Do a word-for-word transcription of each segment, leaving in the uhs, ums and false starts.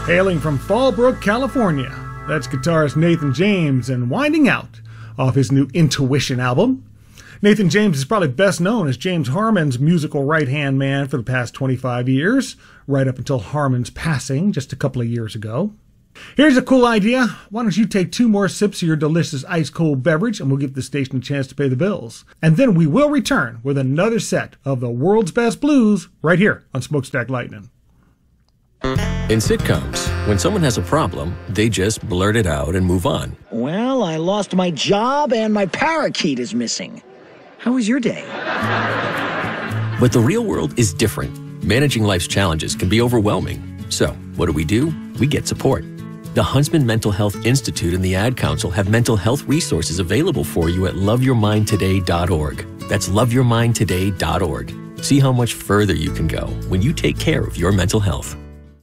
Hailing from Fallbrook, California, that's guitarist Nathan James and Winding Out off his new Intuition album. Nathan James is probably best known as James Harmon's musical right-hand man for the past twenty-five years, right up until Harmon's passing just a couple of years ago. Here's a cool idea. Why don't you take two more sips of your delicious ice-cold beverage and we'll give the station a chance to pay the bills. And then we will return with another set of the world's best blues right here on Smokestack Lightning. In sitcoms, when someone has a problem, they just blurt it out and move on. Well, I lost my job and my parakeet is missing. How was your day? But the real world is different. Managing life's challenges can be overwhelming. So, what do we do? We get support. The Huntsman Mental Health Institute and the Ad Council have mental health resources available for you at love your mind today dot org. That's love your mind today dot org. See how much further you can go when you take care of your mental health.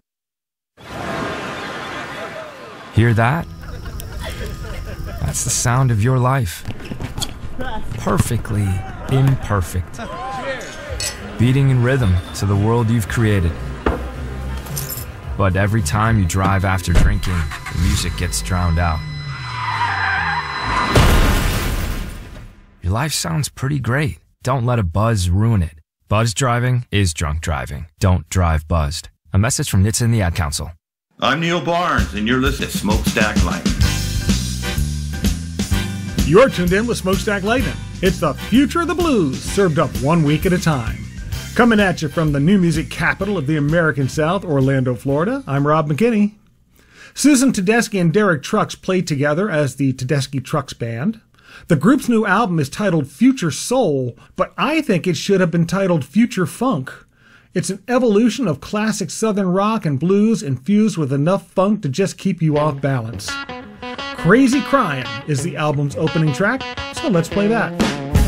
Hear that? That's the sound of your life. Perfectly imperfect. Beating in rhythm to the world you've created. But every time you drive after drinking, the music gets drowned out. Your life sounds pretty great. Don't let a buzz ruin it. Buzz driving is drunk driving. Don't drive buzzed. A message from N H T S A and the Ad Council. I'm Neil Barnes, and you're listening to Smokestack Lightning. You're tuned in with Smokestack Lightning. It's the future of the blues, served up one week at a time. Coming at you from the new music capital of the American South, Orlando, Florida, I'm Rob McKinney. Susan Tedeschi and Derek Trucks played together as the Tedeschi Trucks Band. The group's new album is titled Future Soul, but I think it should have been titled Future Funk. It's an evolution of classic southern rock and blues infused with enough funk to just keep you off balance. Crazy Crying is the album's opening track, so let's play that.